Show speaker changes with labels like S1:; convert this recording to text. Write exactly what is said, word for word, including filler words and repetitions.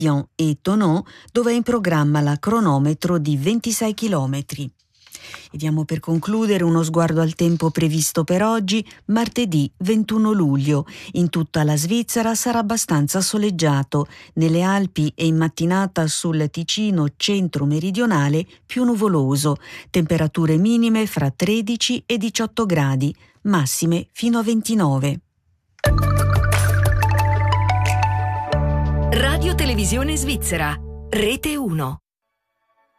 S1: Sion e Thonon, dove è in programma la cronometro di ventisei chilometri. E diamo per concludere uno sguardo al tempo previsto per oggi, martedì ventuno luglio. In tutta la Svizzera sarà abbastanza soleggiato. Nelle Alpi e in mattinata sul Ticino centro-meridionale più nuvoloso. Temperature minime fra tredici e diciotto gradi, massime fino a ventinove.
S2: Radio Televisione Svizzera, Rete uno.